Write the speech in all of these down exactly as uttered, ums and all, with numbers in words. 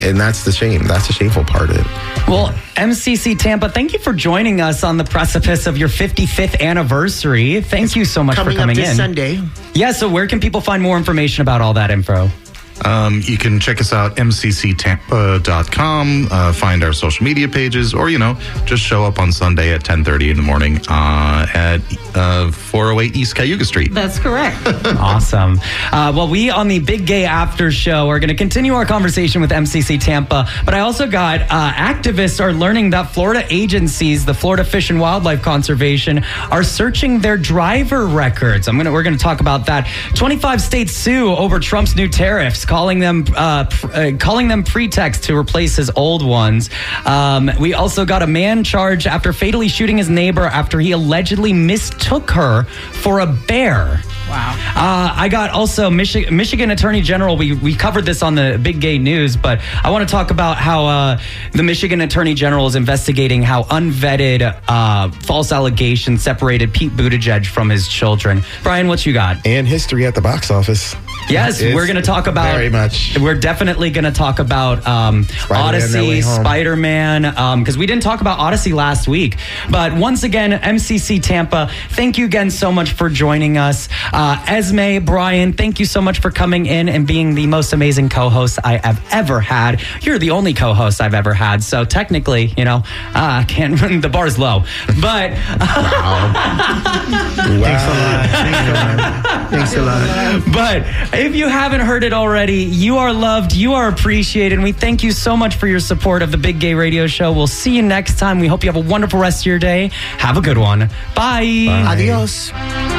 And that's the shame. That's the shameful part of it. Well, M C C Tampa, thank you for joining us on the precipice of your fifty-fifth anniversary. Thank it's you so much coming for coming up this in. Sunday. Yeah, so where can people find more information about all that info? Um, you can check us out, m c c tampa dot com, uh, find our social media pages, or, you know, just show up on Sunday at ten thirty in the morning uh, at uh, four oh eight East Cayuga Street. That's correct. Awesome. Uh, well, we on the Big Gay After Show are going to continue our conversation with M C C Tampa, but I also got uh, activists are learning that Florida agencies, the Florida Fish and Wildlife Conservation, are searching their driver records. I'm gonna we're going to talk about that. twenty-five states sue over Trump's new tariffs, calling them uh, pr- uh, calling them pretext to replace his old ones. Um, we also got a man charged after fatally shooting his neighbor after he allegedly mistook her for a bear. Wow. Uh, I got also Michi- Michigan Attorney General. We we covered this on the Big Gay News, but I want to talk about how uh, the Michigan Attorney General is investigating how unvetted uh, false allegations separated Pete Buttigieg from his children. Brian, what you got? And history at the box office. Yes, It's we're going to talk about very much. We're definitely going to talk about um, Spider-Man, No Way Odyssey, Home. Spider-Man, because um, we didn't talk about Odyssey last week. But once again, M C C Tampa, thank you again so much for joining us. Uh, Esme, Brian, thank you so much for coming in and being the most amazing co-host I have ever had. You're the only co-host I've ever had, so technically, you know, uh, can't the bar's low. But Wow. Thanks a lot. Thanks a lot. Thanks a lot. But if you haven't heard it already, you are loved, you are appreciated, and we thank you so much for your support of the Big Gay Radio Show. We'll see you next time. We hope you have a wonderful rest of your day. Have a good one. Bye. Bye. Adios.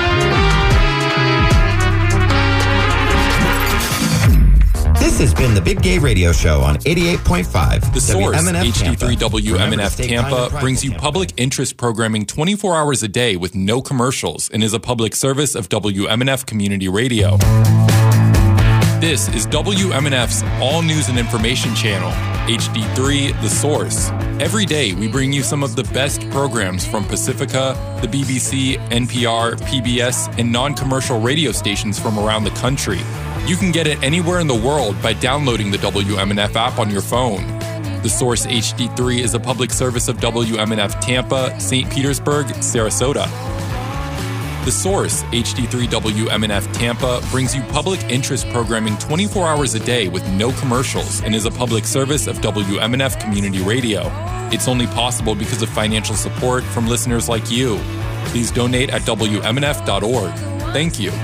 This has been the Big Gay Radio Show on eighty-eight point five. The Source, W M N F H D three Tampa. W M N F Remember to stay kind Tampa, and brings you prideful, public interest programming twenty-four hours a day with no commercials and is a public service of W M N F Community Radio. This is W M N F's All News and Information Channel, H D three, The Source. Every day, we bring you some of the best programs from Pacifica, the B B C, N P R, P B S, and non-commercial radio stations from around the country. You can get it anywhere in the world by downloading the W M N F app on your phone. The Source H D three is a public service of W M N F Tampa, Saint Petersburg, Sarasota. The Source, H D three W M N F Tampa, brings you public interest programming twenty-four hours a day with no commercials and is a public service of W M N F Community Radio. It's only possible because of financial support from listeners like you. Please donate at W M N F dot org. Thank you.